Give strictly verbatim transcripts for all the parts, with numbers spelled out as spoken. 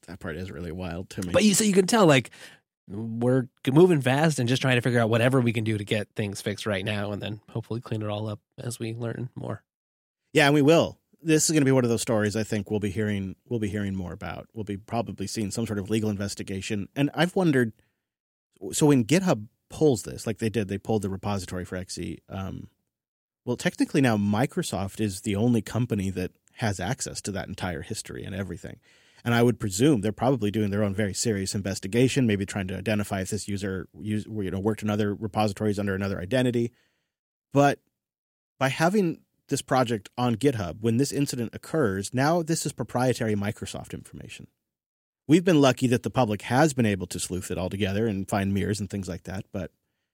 that part is really wild to me. But you so you can tell, like, we're moving fast and just trying to figure out whatever we can do to get things fixed right now, and then hopefully clean it all up as we learn more. Yeah, and we will. This is going to be one of those stories I think we'll be hearing we'll be hearing more about. We'll be probably seeing some sort of legal investigation. And I've wondered, so when GitHub pulls this, like they did, they pulled the repository for X E. Um, well, technically now Microsoft is the only company that has access to that entire history and everything. And I would presume they're probably doing their own very serious investigation, maybe trying to identify if this user use, you know, worked in other repositories under another identity. But by having this project on GitHub, when this incident occurs, now this is proprietary Microsoft information. We've been lucky that the public has been able to sleuth it all together and find mirrors and things like that. But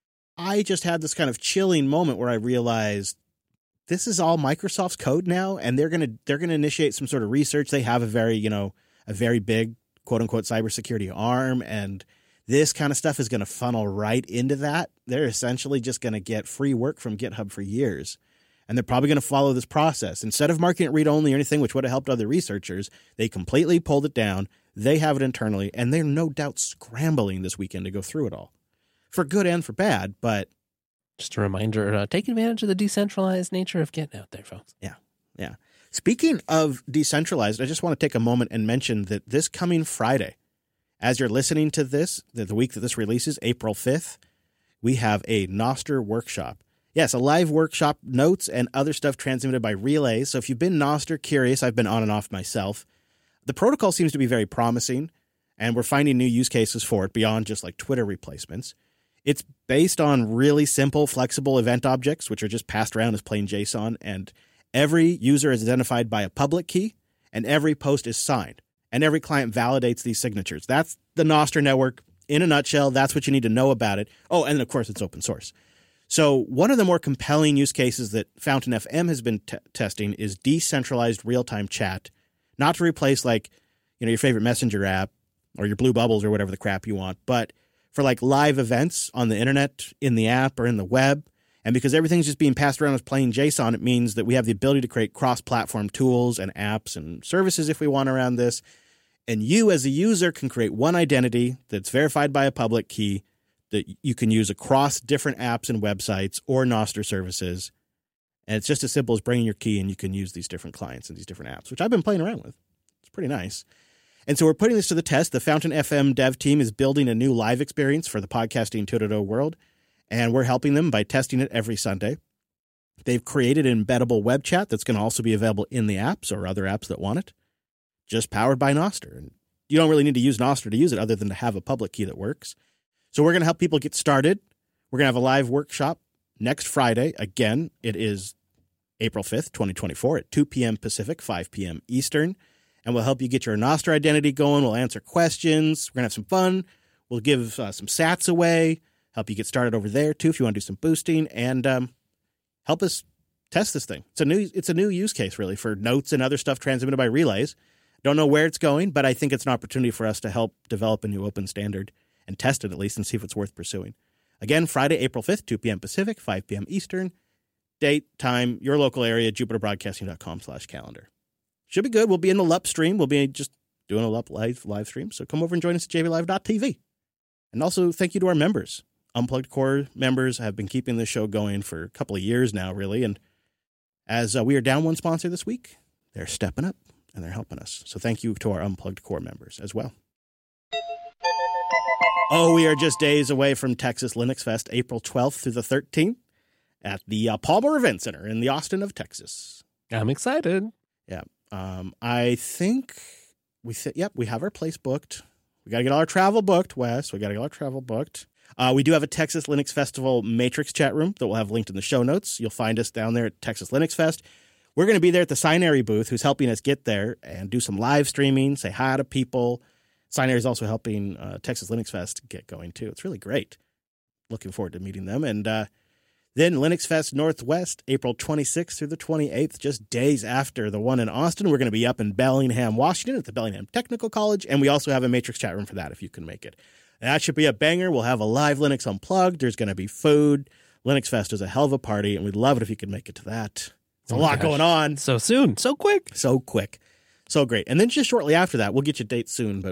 I just had this kind of chilling moment where I realized this is all Microsoft's code now, and they're going to they're going to initiate some sort of research. They have a very, you know, a very big quote unquote cybersecurity arm, and this kind of stuff is going to funnel right into that. They're essentially just going to get free work from GitHub for years. And they're probably going to follow this process. Instead of marking it read-only or anything, which would have helped other researchers, they completely pulled it down. They have it internally, and they're no doubt scrambling this weekend to go through it all. For good and for bad, but... Just a reminder, uh, take advantage of the decentralized nature of Git out there, folks. Yeah, yeah. Speaking of decentralized, I just want to take a moment and mention that this coming Friday, as you're listening to this, the, the week that this releases, April fifth, we have a Nostr workshop. Yes, a live workshop, notes, and other stuff transmitted by Relay. So if you've been Nostr curious, I've been on and off myself. The protocol seems to be very promising, and we're finding new use cases for it beyond just like Twitter replacements. It's based on really simple, flexible event objects, which are just passed around as plain JSON, and every user is identified by a public key, and every post is signed, and every client validates these signatures. That's the Nostr network in a nutshell. That's what you need to know about it. Oh, and of course, it's open source. So one of the more compelling use cases that Fountain F M has been t- testing is decentralized real-time chat, not to replace like, you know, your favorite messenger app or your Blue Bubbles or whatever the crap you want, but for like live events on the internet, in the app or in the web. And because everything's just being passed around as plain JSON, it means that we have the ability to create cross-platform tools and apps and services if we want around this. And you as a user can create one identity that's verified by a public key that you can use across different apps and websites or Nostr services. And it's just as simple as bringing your key and you can use these different clients and these different apps, which I've been playing around with. It's pretty nice. And so we're putting this to the test. The Fountain F M dev team is building a new live experience for the podcasting two point oh world, and we're helping them by testing it every Sunday. They've created an embeddable web chat that's going to also be available in the apps or other apps that want it, just powered by Nostr. And you don't really need to use Nostr to use it other than to have a public key that works. So we're going to help people get started. We're going to have a live workshop next Friday. Again, it is April fifth, twenty twenty-four at two p.m. Pacific, five p.m. Eastern. And we'll help you get your Nostr identity going. We'll answer questions. We're going to have some fun. We'll give uh, some sats away, help you get started over there, too, if you want to do some boosting, and um, help us test this thing. It's a new it's a new use case, really, for notes and other stuff transmitted by relays. Don't know where it's going, but I think it's an opportunity for us to help develop a new open standard and test it at least and see if it's worth pursuing. Again, Friday, April fifth, two p.m. Pacific, five p.m. Eastern. Date, time, your local area, jupiter broadcasting dot com slash calendar. Should be good. We'll be in the L U P stream. We'll be just doing a L U P live, live stream. So come over and join us at j v live dot t v. And also thank you to our members. Unplugged Core members have been keeping this show going for a couple of years now, really. And as uh, we are down one sponsor this week, they're stepping up and they're helping us. So thank you to our Unplugged Core members as well. Oh, we are just days away from Texas Linux Fest, April twelfth through the thirteenth at the uh, Palmer Event Center in the Austin of Texas. I'm excited. Yeah. Um, I think we th- yep, we have our place booked. We got to get all our travel booked, Wes. We got to get all our travel booked. Uh, we do have a Texas Linux Festival Matrix chat room that we'll have linked in the show notes. You'll find us down there at Texas Linux Fest. We're going to be there at the Sinary booth, who's helping us get there and do some live streaming, say hi to people. Sinary is also helping uh, Texas Linux Fest get going, too. It's really great. Looking forward to meeting them. And uh, then Linux Fest Northwest, April twenty-sixth through the twenty-eighth, just days after the one in Austin. We're going to be up in Bellingham, Washington at the Bellingham Technical College, and we also have a Matrix chat room for that if you can make it. That should be a banger. We'll have a live Linux Unplugged. There's going to be food. Linux Fest is a hell of a party, and we'd love it if you could make it to that. It's a oh lot gosh. going on. So soon. So quick. So quick. So great. And then just shortly after that, we'll get you dates soon, but